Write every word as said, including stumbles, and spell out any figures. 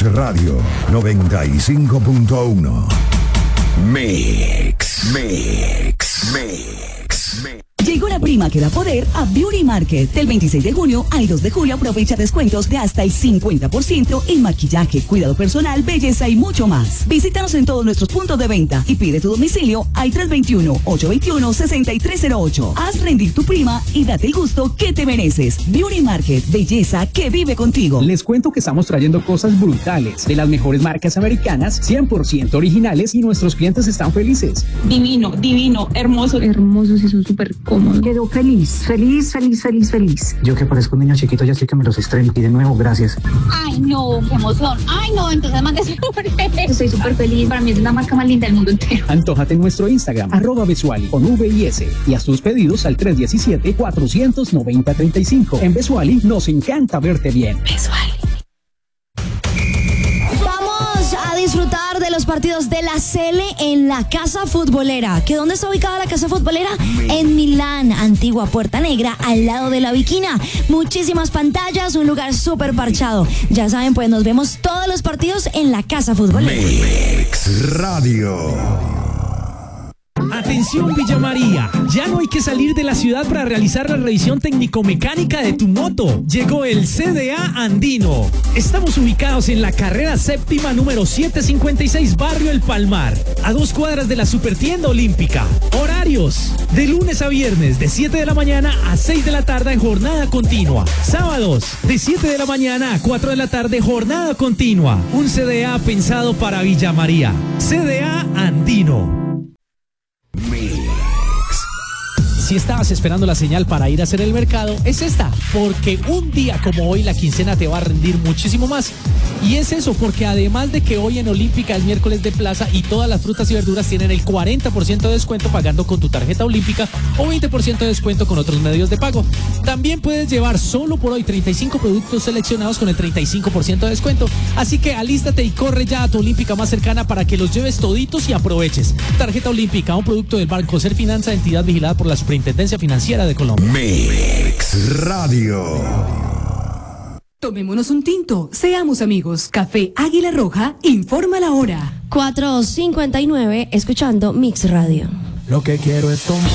Mix Radio noventa y cinco punto uno. Mix, Mix, Mix, Mix. Llegó la prima que da poder a Beauty Market. Del veintiséis de junio al dos de julio aprovecha descuentos de hasta el cincuenta por ciento en maquillaje, cuidado personal, belleza y mucho más. Visítanos en todos nuestros puntos de venta y pide tu domicilio al tres dos uno, ocho dos uno, seis tres cero ocho. Haz rendir tu prima y date el gusto que te mereces. Beauty Market, belleza que vive contigo. Les cuento que estamos trayendo cosas brutales de las mejores marcas americanas, cien por ciento originales, y nuestros clientes están felices. Divino, divino, hermoso. Hermosos y son súper cómodos. Quedó feliz, feliz, feliz, feliz, feliz. Yo que parezco un niño chiquito ya estoy que me los estreno. Y de nuevo, gracias. Ay, no, qué emoción. Ay, no, entonces mande su Estoy súper feliz. Para mí es la marca más linda del mundo entero. Antójate en nuestro Instagram, arroba Besuali, con V I S. Y haz tus pedidos al tres uno siete, cuatro nueve cero, tres cinco. En Besuali nos encanta verte bien. Besuali. Disfrutar de los partidos de la Sele en la Casa Futbolera. ¿Que dónde está ubicada la Casa Futbolera? En Milán, antigua Puerta Negra, al lado de la Viquina. Muchísimas pantallas, un lugar súper parchado. Ya saben, pues nos vemos todos los partidos en la Casa Futbolera. Mix Radio. Atención Villa María, ya no hay que salir de la ciudad para realizar la revisión técnico-mecánica de tu moto. Llegó el C D A Andino. Estamos ubicados en la carrera séptima número setecientos cincuenta y seis, Barrio El Palmar, a dos cuadras de la Supertienda Olímpica. Horarios: de lunes a viernes de siete de la mañana a seis de la tarde en jornada continua. Sábados de siete de la mañana a cuatro de la tarde, jornada continua. Un C D A pensado para Villa María. C D A Andino. Si estabas esperando la señal para ir a hacer el mercado, es esta, porque un día como hoy la quincena te va a rendir muchísimo más. Y es eso, porque además de que hoy en Olímpica es miércoles de plaza y todas las frutas y verduras tienen el cuarenta por ciento de descuento pagando con tu tarjeta Olímpica o veinte por ciento de descuento con otros medios de pago. También puedes llevar solo por hoy treinta y cinco productos seleccionados con el treinta y cinco por ciento de descuento. Así que alístate y corre ya a tu Olímpica más cercana para que los lleves toditos y aproveches. Tarjeta Olímpica, un producto del Banco Ser Finanza, entidad vigilada por la Superintendencia Financiera de Colombia. Mix Radio. Tomémonos un tinto, seamos amigos. Café Águila Roja informa la hora. cuatro cincuenta y nueve, escuchando Mix Radio. Lo que quiero es tomar.